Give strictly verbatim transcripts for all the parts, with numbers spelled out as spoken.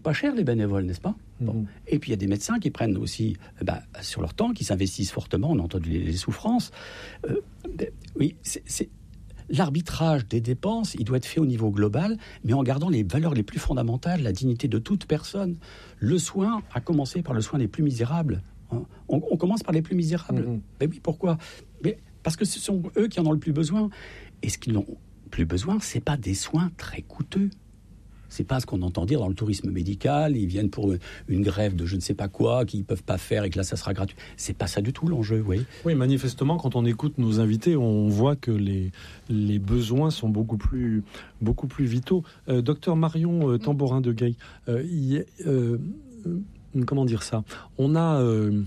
coûtent pas cher, les bénévoles, n'est-ce pas ? Mmh. Bon. Et puis il y a des médecins qui prennent aussi bah, sur leur temps, qui s'investissent fortement. On a entendu les, les souffrances. Euh, oui, c'est, c'est l'arbitrage des dépenses. Il doit être fait au niveau global, mais en gardant les valeurs les plus fondamentales, la dignité de toute personne. Le soin, à commencer par le soin des plus misérables. Hein. On, on commence par les plus misérables. Mmh. Mais oui, pourquoi ? Mais parce que ce sont eux qui en ont le plus besoin. Et ce qu'ils n'ont plus besoin, c'est pas des soins très coûteux. C'est pas ce qu'on entend dire dans le tourisme médical. Ils viennent pour une grève de je ne sais pas quoi qu'ils peuvent pas faire et que là ça sera gratuit. C'est pas ça du tout l'enjeu, oui. Oui, manifestement, quand on écoute nos invités, on voit que les les besoins sont beaucoup plus beaucoup plus vitaux. Euh, docteur Marion euh, Tambourin de Gay, euh, y, euh, comment dire ça ? On a euh,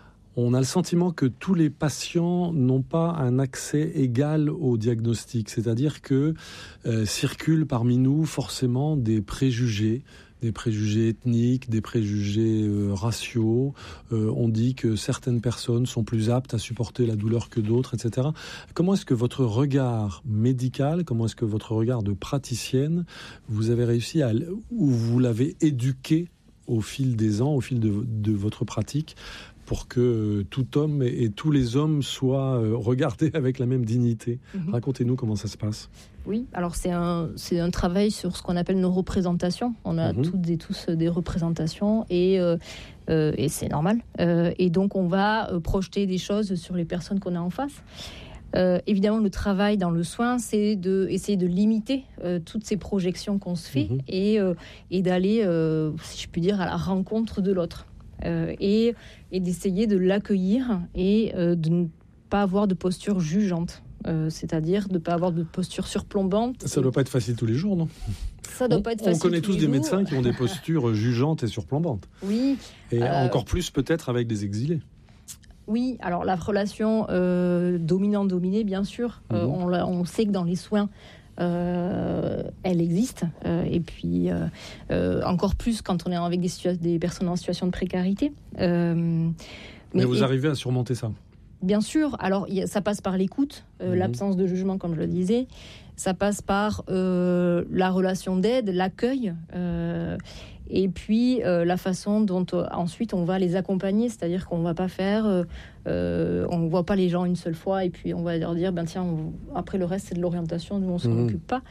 On a le sentiment que tous les patients n'ont pas un accès égal au diagnostic, c'est-à-dire que euh, circulent parmi nous forcément des préjugés, des préjugés ethniques, des préjugés euh, raciaux. Euh, on dit que certaines personnes sont plus aptes à supporter la douleur que d'autres, et cetera. Comment est-ce que votre regard médical, comment est-ce que votre regard de praticienne, vous avez réussi à, ou vous l'avez éduqué au fil des ans, au fil de, de votre pratique, pour que tout homme et, et tous les hommes soient euh, regardés avec la même dignité. Mmh. Racontez-nous comment ça se passe. Oui, alors c'est un, c'est un travail sur ce qu'on appelle nos représentations. On a mmh. toutes et tous des représentations et, euh, euh, et c'est normal. Euh, et donc on va euh, projeter des choses sur les personnes qu'on a en face. Euh, évidemment, le travail dans le soin, c'est d'essayer de, de limiter euh, toutes ces projections qu'on se fait mmh. et, euh, et d'aller, euh, si je puis dire, à la rencontre de l'autre. Euh, et, et d'essayer de l'accueillir et euh, de ne pas avoir de posture jugeante, euh, c'est-à-dire de ne pas avoir de posture surplombante. Ça ne doit pas être facile tous les jours, non ? Ça doit on, pas être facile. On connaît tous, tous des jours. médecins qui ont des postures jugeantes et surplombantes. Oui. Et euh, encore plus peut-être avec des exilés. Oui, alors la relation euh, dominant-dominé, bien sûr, mmh. euh, on, on sait que dans les soins, Euh, elle existe euh, et puis euh, euh, encore plus quand on est avec des, situa- des personnes en situation de précarité. Euh, mais, mais vous et, arrivez à surmonter ça ? Bien sûr. Alors y a, ça passe par l'écoute, euh, mmh. l'absence de jugement, comme je le disais. Ça passe par euh, la relation d'aide, l'accueil. Euh, Et puis, euh, la façon dont euh, ensuite on va les accompagner, c'est-à-dire qu'on ne va pas faire, euh, euh, on ne voit pas les gens une seule fois et puis on va leur dire, ben tiens, on, après le reste c'est de l'orientation, nous on ne s'en mmh. occupe pas.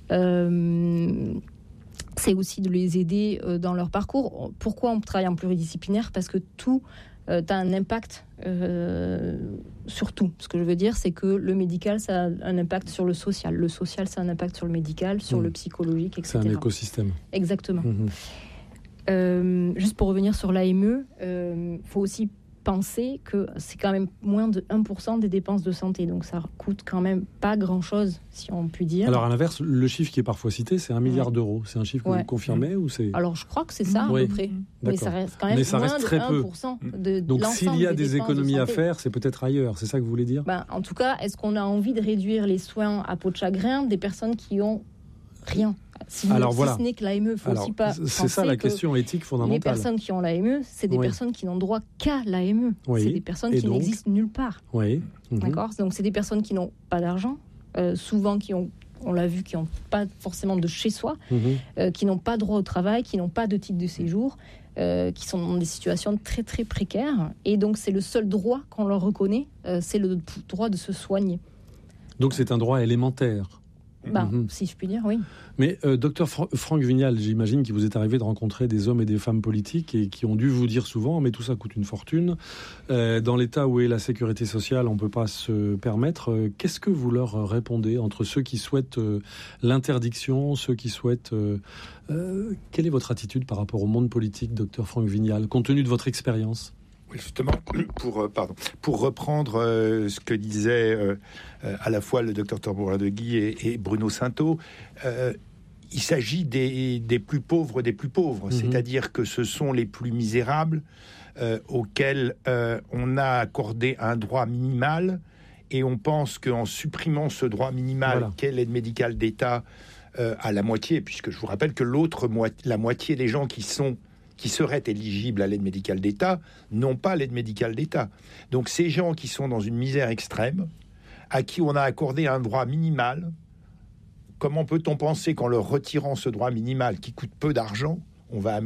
Euh, c'est aussi de les aider euh, dans leur parcours. Pourquoi on travaille en pluridisciplinaire ? Parce que tout euh, a un impact euh, sur tout. Ce que je veux dire, c'est que le médical, ça a un impact sur le social. Le social, ça a un impact sur le médical, sur mmh. le psychologique, et cetera. C'est un écosystème. Exactement. Mmh. Euh, juste pour revenir sur l'A M E, il euh, faut aussi penser que c'est quand même moins de un pour cent des dépenses de santé. Donc ça coûte quand même pas grand-chose, si on peut dire. Alors à l'inverse, le chiffre qui est parfois cité, c'est un milliard ouais. d'euros. C'est un chiffre que ouais. vous confirmez mmh. ou c'est... Alors je crois que c'est ça oui. à peu près. D'accord. Mais ça reste quand même Mais ça moins reste très de un pour cent peu. de, de Donc s'il y a des, des économies de à faire, c'est peut-être ailleurs. C'est ça que vous voulez dire ? Ben, en tout cas, est-ce qu'on a envie de réduire les soins à peau de chagrin des personnes qui ont rien ? Si, Alors, si voilà. ce n'est que l'A M E, il ne faut Alors, aussi pas c'est ça la question éthique fondamentale. Les personnes qui ont l'A M E, c'est des oui. personnes qui n'ont droit qu'à l'A M E. Oui. C'est des personnes Et qui donc n'existent nulle part. Oui. Mmh. D'accord ? Donc, c'est des personnes qui n'ont pas d'argent, euh, souvent qui ont, on l'a vu, qui n'ont pas forcément de chez soi, mmh. euh, qui n'ont pas droit au travail, qui n'ont pas de titre de séjour, euh, qui sont dans des situations très, très précaires. Et donc, c'est le seul droit qu'on leur reconnaît, euh, c'est le droit de se soigner. Donc, c'est un droit élémentaire. Bah, mmh. si je puis dire, oui. Mais euh, docteur Fra- Franck Vignal, j'imagine qu'il vous est arrivé de rencontrer des hommes et des femmes politiques et qui ont dû vous dire souvent, mais tout ça coûte une fortune. Euh, dans l'état où est la sécurité sociale, on ne peut pas se permettre. Euh, qu'est-ce que vous leur répondez entre ceux qui souhaitent euh, l'interdiction, ceux qui souhaitent... Euh, euh, quelle est votre attitude par rapport au monde politique, docteur Franck Vignal, compte tenu de votre expérience ? Oui, justement, pour, euh, pardon, pour reprendre euh, ce que disaient euh, euh, à la fois le docteur Tambourin de Guy et, et Bruno Sainteau, euh, il s'agit des, des plus pauvres des plus pauvres, mmh. c'est-à-dire que ce sont les plus misérables euh, auxquels euh, on a accordé un droit minimal et on pense qu'en supprimant ce droit minimal, voilà. qu'est l'aide médicale d'État euh, à la moitié, puisque je vous rappelle que l'autre mo- la moitié des gens qui sont qui seraient éligibles à l'aide médicale d'État n'ont pas l'aide médicale d'État. Donc ces gens qui sont dans une misère extrême, à qui on a accordé un droit minimal, comment peut-on penser qu'en leur retirant ce droit minimal qui coûte peu d'argent, on va